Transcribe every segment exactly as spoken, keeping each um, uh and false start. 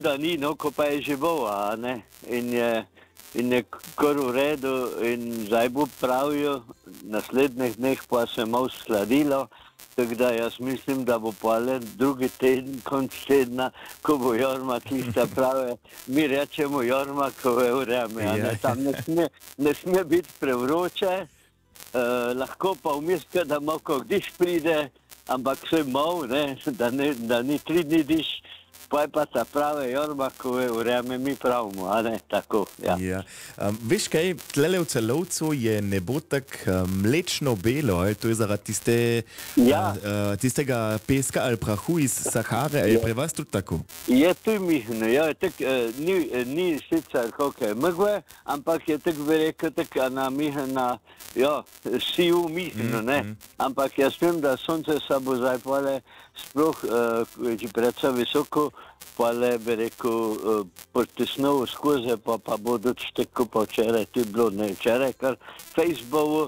da ni, no, ko pa je že bo, a ne, in je, in je kar v redu in zdaj bo pravijo, naslednjih dneh pa se malo skladilo, tako da jaz mislim, da bo pa le drugi teden, konc tedna, ko bo Jorma tista prave, mi rečemo Jormakove vreme, a ne, tam ne sme, ne sme biti prevroče, uh, lahko pa vmes, da malo ko diš pride, ampak vse malo, ne, da, ne, da ni tri dni diš, pa je pa ta prave Jormakove vreme, mi pravimo, a ne, tako, ja. Ja. Um, veš kaj, tlele v Celovcu je nebo tak um, mlečno belo, ali to je zaradi tiste, ja. uh, tistega peska ali prahu iz Sahare, ali je pri vas tudi tako? Je tu mihno, ja, tak, uh, ni, ni sicer kakaj mrgve, ampak je tako bi rekel, tako na mihna, ja, siv mihno, ne, mm, mm. Ampak jaz vem, da sonce se bo zdaj pole sploh, uh, že predvsem visoko, pa le bi rekel, uh, pritisnil skozi, pa, pa bo dočtekal, pa včeraj tu bilo, ne včeraj, kar Facebooku,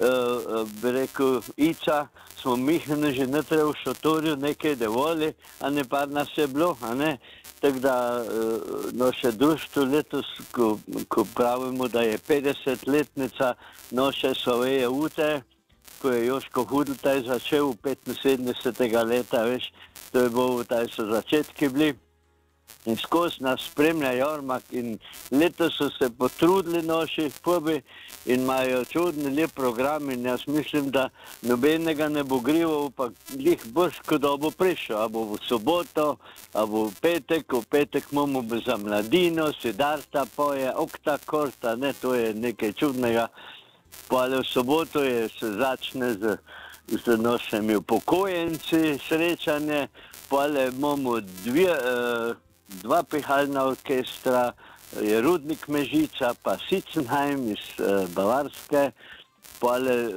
uh, bi rekel, Ica, smo mihne že netre v šotorju nekaj devoli, a ne par nas je bilo, a ne, tako da, uh, naše društvo letos, ko, ko pravimo, da je petdesetletnica naše Soveje ute, ko je Joško Hudltaj začel petinsedemdesetega leta, veš, to je bilo, taj so začetki bili. In skozi nas spremlja Jormak in letos so se potrudili naši pobi in imajo čudni lep program in jaz mislim, da nobenega ne bo grival, pa glih boš, ko da bo prišel, a bo v soboto, a bo v petek, v petek imamo za mladino, Siddharta poje, Okta Korta, ne, to je nekaj čudnega. Pa v soboto je, se začne z, z našimi upokojenci srečanje, pa imamo dvije, eh, dva pihalna orkestra, je Rudnik Mežica, pa Sitzenheim iz eh, Bavarske, pa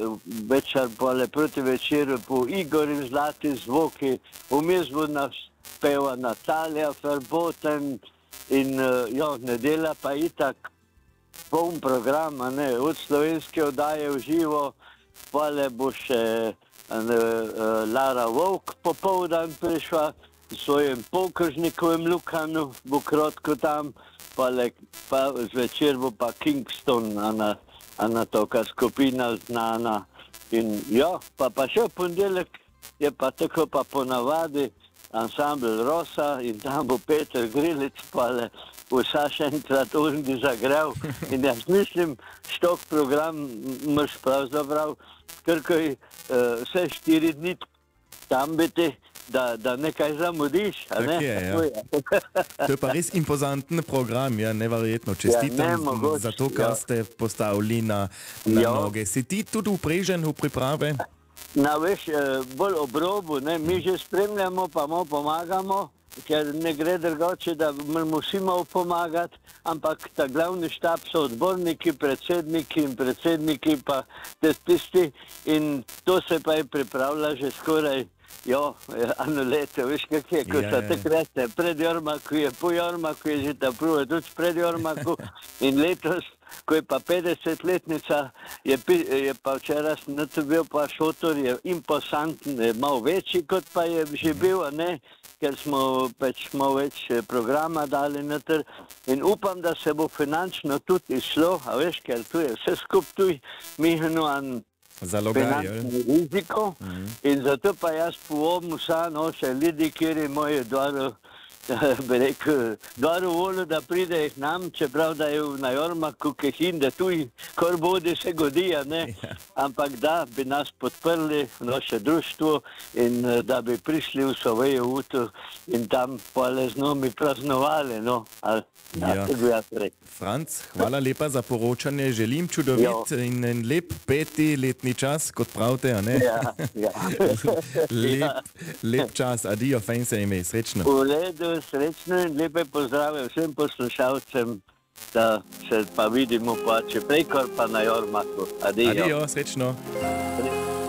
večer, pa proti večeru po Igorju Zlati zvoki, vmes bo nas peva Natalija Verboten in eh, ja, nedelja pa itak poln program, ne, od slovenske oddaje v živo, pa le bo še ne, Lara Vovk popoldan prišla v svojem polkržnikovem Lukanu, bo krotko tam, pa le pa zvečer bo pa Kingston, ana, ana toka skupina znana. In ja, pa pa še v pondelek je pa tako pa ponavadi ansambl Rosa in tam bo Peter Grilic, pa le vsa še enkrat Olgi zagrev in jaz mislim, štok program imaš pravzaprav, kar kaj uh, vse štiri dni tam biti, da, da nekaj zamudiš, a ne? Tak je, ja. To je pa res impozanten program, ja, neverjetno. Čestitam ja, ne, za to, kar ja. ste postavili na, na ja. noge. Si ti tudi uprežen v priprave? Na veš, bolj ob robu, ne, mi že spremljamo, pa malo pomagamo, ker ne gre drugače, da moramo vsi malo pomagati, ampak ta glavni štab so odborniki, predsedniki in predsedniki pa tisti in to se pa je pripravlja že skoraj, jo, eno leto, veš kak je, ko ja, se takrat pred Jormaku je, po Jormaku je že ta prve, tudi pred Jormaku in letos, ko je pa petdesetletnica, je, je pa včeraj sem bil pa šotor, je imposanten, je malo večji, kot pa je že bil, a ne, ker smo pač malo več programa dali noter in upam, da se bo finančno tudi išlo, a veš, ker tu je vse skup tu mihno an finančni riziko mm-hmm. in zato pa jaz povobim vsa naše ljudi, kjer je moje dvaro, bi rekel, dvaro voljo, da pride k nam, čeprav da je na Jormaku kehin, da tu kar bodi se godi, a ne, ja. Ampak da bi nas podprli v naše društvo in da bi prišli v Sovejo uto in tam pole z nami praznovali, no, ali ja. Franc, hvala lepa za poročanje, želim čudovit jo. in en lep peti letni čas, kot pravite, a ne? Ja, ja. lep, ja. lep čas, adijo, fajn se ime, srečno. V redu, srečno in lepe pozdrave vsem poslušalcem, da se pa vidimo pa če prej, kar pa na Jormaku. Adijo. Adijo, srečno.